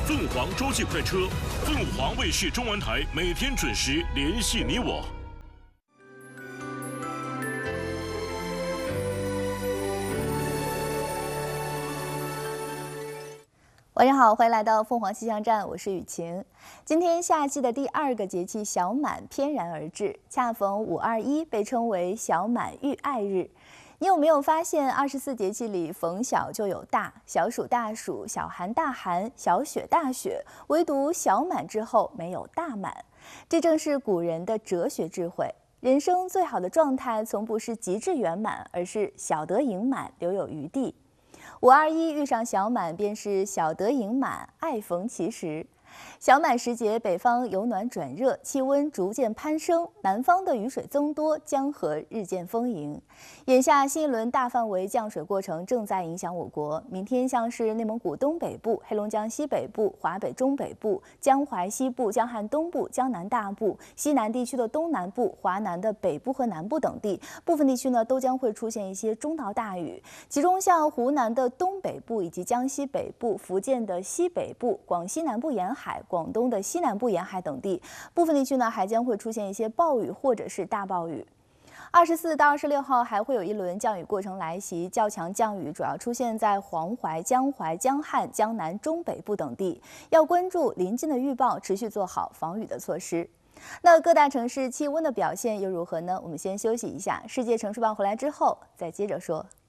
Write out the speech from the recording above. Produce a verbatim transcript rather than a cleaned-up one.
凤凰洲际快车，凤凰卫视中文台每天准时联系你我。 晚上好，欢迎来到凤凰气象站，我是雨晴。今天夏季的第二个节气小满翩然而至，恰逢五二一，被称为小满遇爱日。你有没有发现，二十四节气里逢小就有大，小暑大暑，小寒大寒，小雪大雪，唯独小满之后没有大满。这正是古人的哲学智慧。人生最好的状态，从不是极致圆满，而是小得盈满，留有余地。五二一遇上小满，便是小得盈满，爱逢其时。小满时节，北方由暖转热，气温逐渐攀升，南方的雨水增多，江河日渐丰盈。眼下新一轮大范围降水过程正在影响我国。明天像是内蒙古东北部、黑龙江西北部、华北中北部、江淮西部、江汉东部、江南大部、西南地区的东南部、华南的北部和南部等地，部分地区呢都将会出现一些中到大雨。其中像湖南的东北部以及江西北部、福建的西北部、广西南部沿海、广东的西南部沿海等地，部分地区呢还将会出现一些暴雨或者是大暴雨。二十四到二十六号还会有一轮降雨过程来袭，较强降雨主要出现在黄淮、江淮、江汉、江南中北部等地，要关注临近的预报，持续做好防雨的措施。那各大城市气温的表现又如何呢？我们先休息一下，世界城市报回来之后再接着说。